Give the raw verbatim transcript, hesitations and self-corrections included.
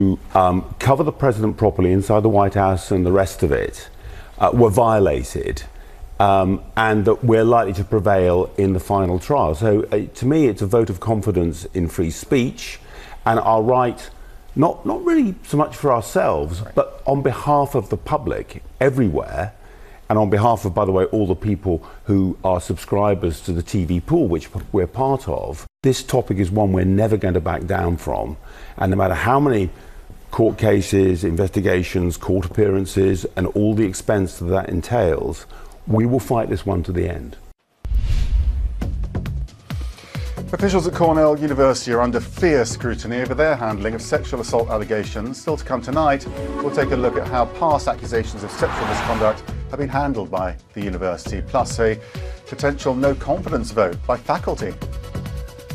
um, cover the president properly inside the White House and the rest of it uh, were violated, um, and that we're likely to prevail in the final trial. So uh, to me, it's a vote of confidence in free speech and our right, not, not really so much for ourselves, right, but on behalf of the public everywhere, and on behalf of, by the way, all the people who are subscribers to the T V pool, which we're part of. This topic is one we're never going to back down from. And no matter how many court cases, investigations, court appearances, and all the expense that that entails, we will fight this one to the end. Officials at Cornell University are under fierce scrutiny over their handling of sexual assault allegations. Still to come tonight, we'll take a look at how past accusations of sexual misconduct have been handled by the university, plus a potential no confidence vote by faculty.